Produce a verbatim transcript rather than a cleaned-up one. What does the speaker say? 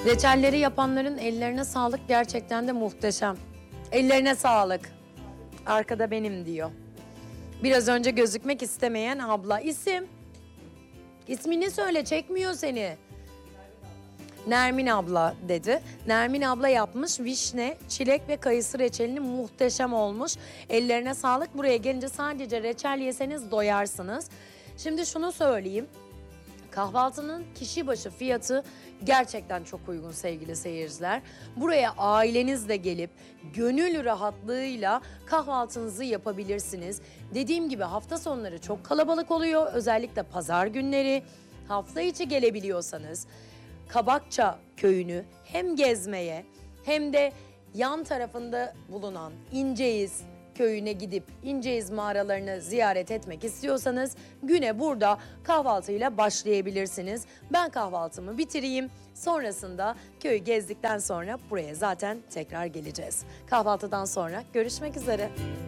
Reçelleri yapanların ellerine sağlık, gerçekten de muhteşem. Ellerine sağlık. Arkada benim diyor. Biraz önce gözükmek istemeyen abla. İsim? İsmini söyle, çekmiyor seni. Nermin abla dedi. Nermin abla yapmış vişne, çilek ve kayısı reçelini, muhteşem olmuş. Ellerine sağlık. Buraya gelince sadece reçel yeseniz doyarsınız. Şimdi şunu söyleyeyim. Kahvaltının kişi başı fiyatı gerçekten çok uygun sevgili seyirciler. Buraya ailenizle gelip gönül rahatlığıyla kahvaltınızı yapabilirsiniz. Dediğim gibi hafta sonları çok kalabalık oluyor. Özellikle pazar günleri. Hafta içi gelebiliyorsanız Kabakça köyünü hem gezmeye hem de yan tarafında bulunan İnceyiz köyüne gidip İnceyiz mağaralarını ziyaret etmek istiyorsanız güne burada kahvaltıyla başlayabilirsiniz. Ben kahvaltımı bitireyim. Sonrasında köyü gezdikten sonra buraya zaten tekrar geleceğiz. Kahvaltıdan sonra görüşmek üzere.